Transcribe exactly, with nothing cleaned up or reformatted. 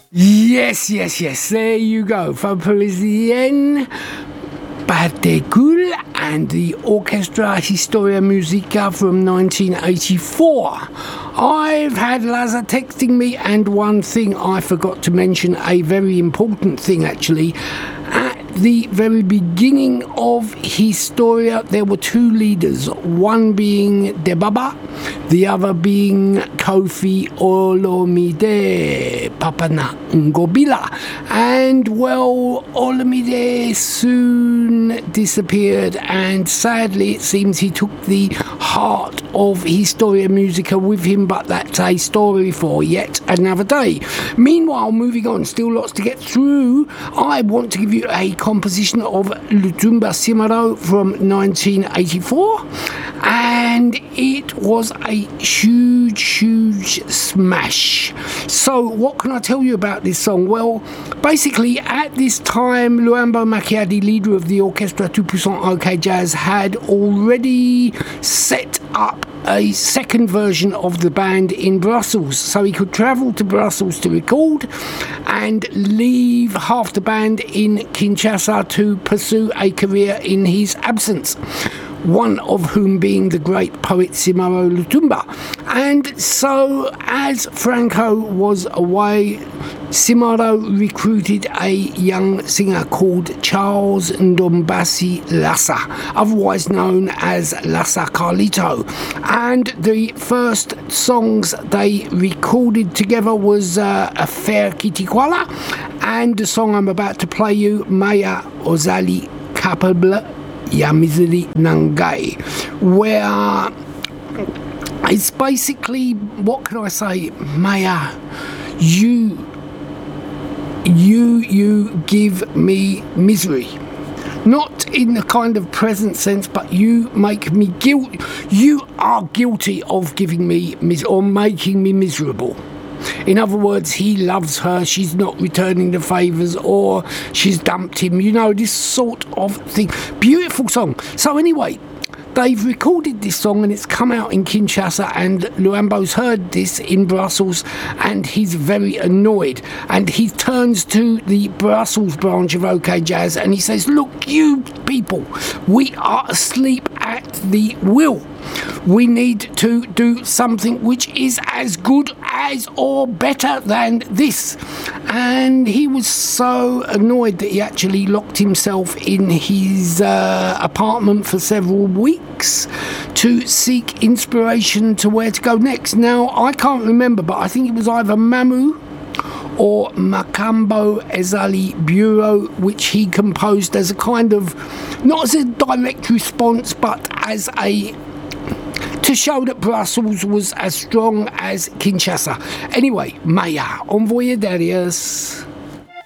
Yes, yes, yes, there you go. Faux Parisien, Badegul and the Orchestra Historia Musica from nineteen eighty-four. I've had Laza texting me, and one thing I forgot to mention, a very important thing actually. At the very beginning of Historia, there were two leaders, one being Debaba, the other being Kofi Olomide Papana Ngobila. And well, Olomide soon disappeared, and sadly it seems he took the heart of Historia Musica with him, but that's a story for yet another day. Meanwhile, moving on, still lots to get through. I want to give you a composition of Lutumba Simaro from nineteen eighty-four, and it was a huge, huge smash. So what can I tell you about this song? Well, basically at this time, Luambo Makiadi, leader of the Orchestra two percent OK Jazz, had already set up a second version of the band in Brussels, so he could travel to Brussels to record and leave half the band in Kinshasa to pursue a career in his absence, one of whom being the great poet Simaro Lutumba. And so as Franco was away, Simaro recruited a young singer called Charles Ndombasi Lassa, otherwise known as Lassa Carlito. And the first songs they recorded together was uh, Affaire Kitikwala, and the song I'm about to play you, Maya Ozali Capable Ya Misery Nangai, where it's basically, what can I say, Maya, you you you give me misery, not in the kind of present sense, but you make me guilt you are guilty of giving me mis- or making me miserable. In other words, he loves her, she's not returning the favours, or she's dumped him, you know, this sort of thing. Beautiful song. So anyway, they've recorded this song and it's come out in Kinshasa, and Luambo's heard this in Brussels and he's very annoyed, and he turns to the Brussels branch of OK Jazz and he says, look, you people, we are asleep at the wheel. We need to do something which is as good as or better than this. And he was so annoyed that he actually locked himself in his uh, apartment for several weeks to seek inspiration to where to go next. Now, I can't remember, but I think it was either Mamu or Makambo Ezali Bureau, which he composed as a kind of, not as a direct response, but as a to show that Brussels was as strong as Kinshasa. Anyway, Maya, envoyé derrière.